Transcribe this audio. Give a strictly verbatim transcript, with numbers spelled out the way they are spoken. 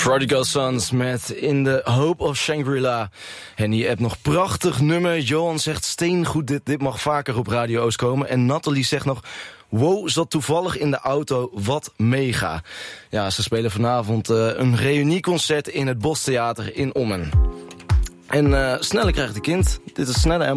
Prodigal Sons met In the Hope of Shangri-La. En die hebt nog prachtig nummer. Johan zegt steengoed, dit, dit mag vaker op Radio Oost komen. En Nathalie zegt nog, wow, zat toevallig in de auto, wat mega. Ja, ze spelen vanavond uh, een reunieconcert in het Bostheater in Ommen. En uh, Snelle krijgt een kind. Dit is Snelle en